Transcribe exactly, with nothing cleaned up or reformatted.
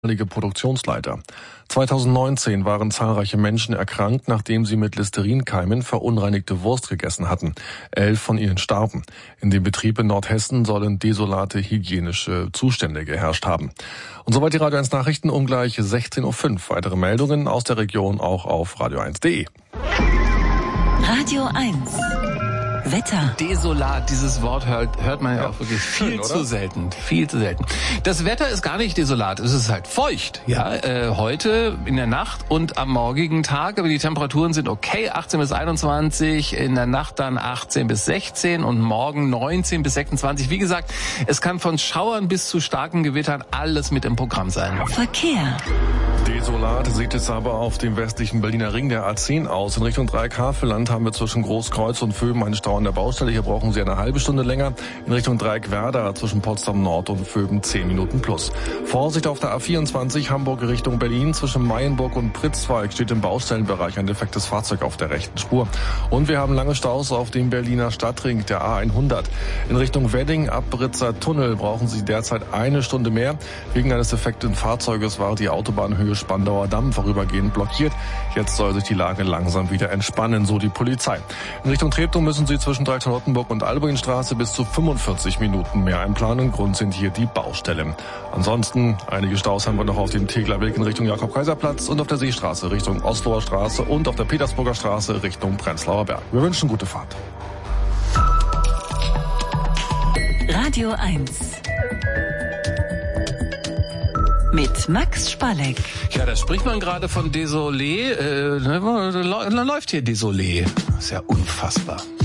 Produktionsleiter. zweitausendneunzehn waren zahlreiche Menschen erkrankt, nachdem sie mit Listerinkeimen verunreinigte Wurst gegessen hatten. Elf von ihnen starben. In dem Betrieb in Nordhessen sollen desolate hygienische Zustände geherrscht haben. Und soweit die Radio eins Nachrichten um gleich sechzehn Uhr fünf. Weitere Meldungen aus der Region auch auf radio eins punkt de. Radio eins. Wetter. Desolat, dieses Wort hört, hört man ja, ja auch wirklich viel schön, zu selten. Viel zu selten. Das Wetter ist gar nicht desolat, es ist halt feucht. Ja, äh, heute in der Nacht und am morgigen Tag, aber die Temperaturen sind okay, achtzehn bis einundzwanzig, in der Nacht dann achtzehn bis sechzehn und morgen neunzehn bis sechsundzwanzig. Wie gesagt, es kann von Schauern bis zu starken Gewittern alles mit im Programm sein. Verkehr. Desolat sieht es aber auf dem westlichen Berliner Ring der A zehn aus. In Richtung Dreieck-Havelland haben wir zwischen Großkreuz und Vöben einen Stau an der Baustelle. Hier brauchen Sie eine halbe Stunde länger. In Richtung Dreieck-Werder zwischen Potsdam Nord und Vöben zehn Minuten plus. Vorsicht auf der A vierundzwanzig Hamburg Richtung Berlin. Zwischen Mayenburg und Pritzwalk steht im Baustellenbereich ein defektes Fahrzeug auf der rechten Spur. Und wir haben lange Staus auf dem Berliner Stadtring, der A hundert. In Richtung Wedding ab Britzer Tunnel brauchen Sie derzeit eine Stunde mehr. Wegen eines defekten Fahrzeuges war die Autobahnhöhe Spandauer Damm vorübergehend blockiert. Jetzt soll sich die Lage langsam wieder entspannen, so die Polizei. In Richtung Treptow müssen Sie zwischen Dreieck-Charlottenburg und Albuinstraße bis zu fünfundvierzig Minuten mehr einplanen. Grund sind hier die Baustellen. Ansonsten einige Staus haben wir noch auf dem Teglerweg in Richtung Jakob-Kaiser-Platz und auf der Seestraße Richtung Osloer Straße und auf der Petersburger Straße Richtung Prenzlauer Berg. Wir wünschen gute Fahrt. Radio eins. Mit Max Spalleck. Ja, da spricht man gerade von Désolé. Äh, läuft hier Désolé. Ist ja unfassbar.